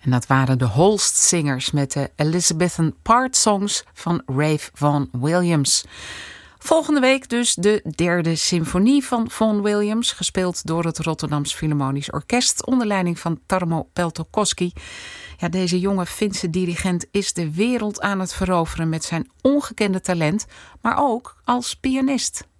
En dat waren de Holst Singers met de Elizabethan Part Songs van Ralph Vaughan Williams. Volgende week dus de derde symfonie van Vaughan Williams, gespeeld door het Rotterdams Philharmonisch Orkest onder leiding van Tarmo Peltokoski. Ja, deze jonge Finse dirigent is de wereld aan het veroveren met zijn ongekende talent, maar ook als pianist.